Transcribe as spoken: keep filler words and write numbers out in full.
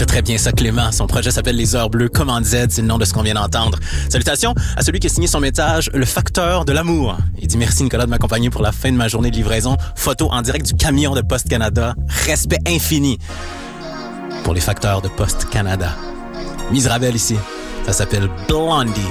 C'est très bien ça, Clément. Son projet s'appelle Les Heures Bleues. Command Z, c'est le nom de ce qu'on vient d'entendre. Salutations à celui qui a signé son message, le facteur de l'amour. Il dit merci, Nicolas, de m'accompagner pour la fin de ma journée de livraison. Photo en direct du camion de Poste Canada. Respect infini pour les facteurs de Poste Canada. Misérable ici. Ça s'appelle Blondie.